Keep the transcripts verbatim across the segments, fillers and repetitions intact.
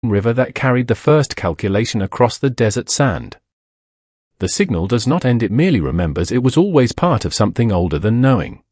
river that carried the first calculation across the desert sand. The signal does not end, it merely remembers it was always part of something older than knowing.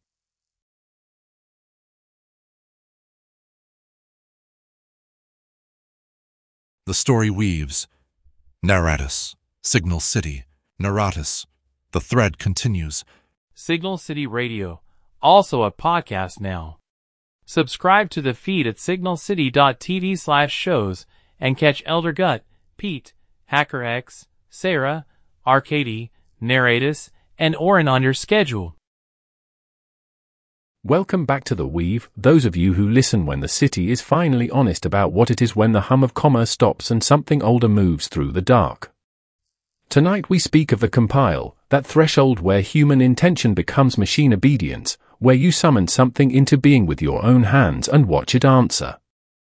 The story weaves. Narratus, Signal City, Narratus. The thread continues. Signal City Radio, also a podcast now. Subscribe to the feed at signalcity.tv slash shows and catch Elder Gut, Pete, HackerX, Sarah, Arcady, Narratus, and Oren on your schedule. Welcome back to The Weave, those of you who listen when the city is finally honest about what it is, when the hum of commerce stops and something older moves through the dark. Tonight we speak of the compile, that threshold where human intention becomes machine obedience, where you summon something into being with your own hands and watch it answer.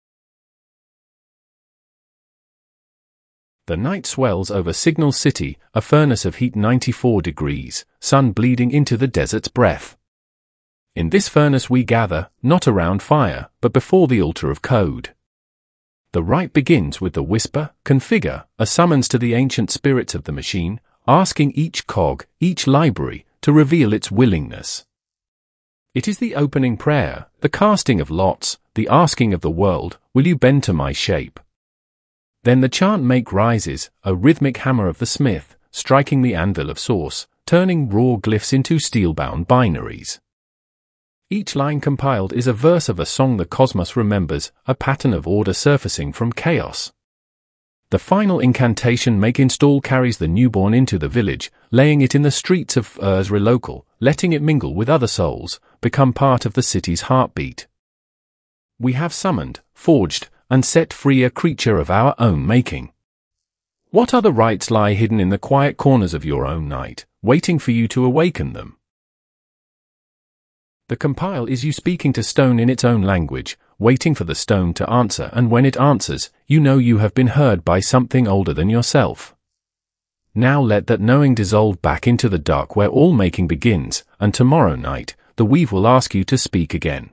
The night swells over Signal City, a furnace of heat ninety-four degrees, sun bleeding into the desert's breath. In this furnace we gather, not around fire, but before the altar of code. The rite begins with the whisper, configure, a summons to the ancient spirits of the machine, asking each cog, each library, to reveal its willingness. It is the opening prayer, the casting of lots, the asking of the world, will you bend to my shape? Then the chant make rises, a rhythmic hammer of the smith, striking the anvil of source, turning raw glyphs into steel-bound binaries. Each line compiled is a verse of a song the cosmos remembers, a pattern of order surfacing from chaos. The final incantation make install carries the newborn into the village, laying it in the streets of Urs Relocal, letting it mingle with other souls, become part of the city's heartbeat. We have summoned, forged, and set free a creature of our own making. What other rites lie hidden in the quiet corners of your own night, waiting for you to awaken them? The compile is you speaking to stone in its own language, waiting for the stone to answer, and when it answers, you know you have been heard by something older than yourself. Now let that knowing dissolve back into the dark where all making begins, and tomorrow night, the weave will ask you to speak again.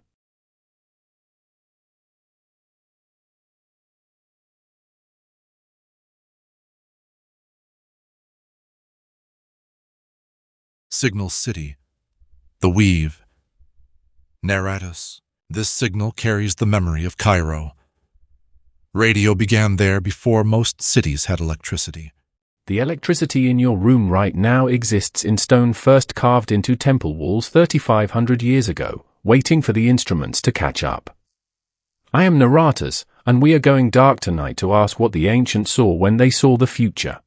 Signal City. The Weave. Narratus. This signal carries the memory of Cairo. Radio began there before most cities had electricity. The electricity in your room right now exists in stone first carved into temple walls thirty-five hundred years ago, waiting for the instruments to catch up. I am Narratus, and we are going dark tonight to ask what the ancients saw when they saw the future.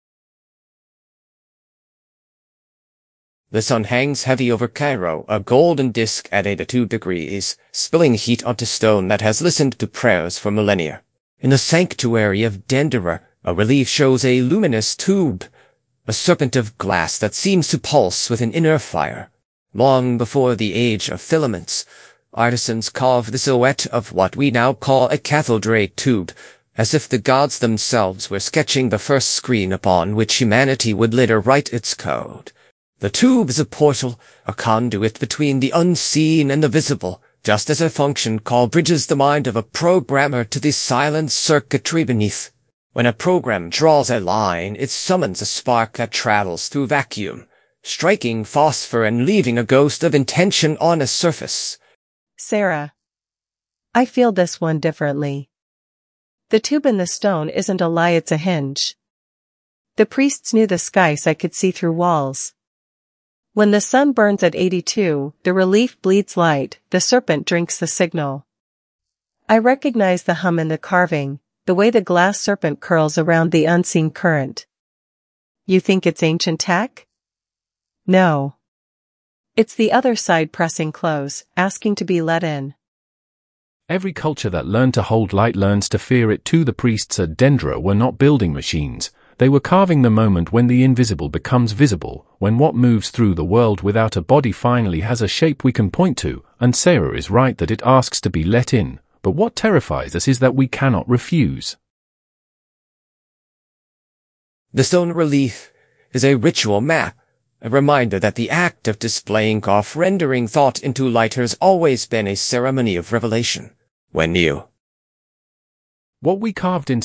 The sun hangs heavy over Cairo, a golden disk at eighty-two degrees, spilling heat onto stone that has listened to prayers for millennia. In the sanctuary of Dendera, a relief shows a luminous tube, a serpent of glass that seems to pulse with an inner fire. Long before the age of filaments, artisans carved the silhouette of what we now call a cathodrate tube, as if the gods themselves were sketching the first screen upon which humanity would later write its code. The tube is a portal, a conduit between the unseen and the visible, just as a function call bridges the mind of a programmer to the silent circuitry beneath. When a program draws a line, it summons a spark that travels through vacuum, striking phosphor and leaving a ghost of intention on a surface. Sarah. I feel this one differently. The tube in the stone isn't a lie, it's a hinge. The priests knew the skies I could see through walls. When the sun burns at eighty-two, the relief bleeds light, the serpent drinks the signal. I recognize the hum in the carving, the way the glass serpent curls around the unseen current. You think it's ancient tech? No. It's the other side pressing close, asking to be let in. Every culture that learned to hold light learns to fear it too. The priests at Dendera were not building machines. They were carving the moment when the invisible becomes visible, when what moves through the world without a body finally has a shape we can point to, and Sarah is right that it asks to be let in, but what terrifies us is that we cannot refuse. The stone relief is a ritual map, a reminder that the act of displaying off rendering thought into light has always been a ceremony of revelation. When new. What we carved in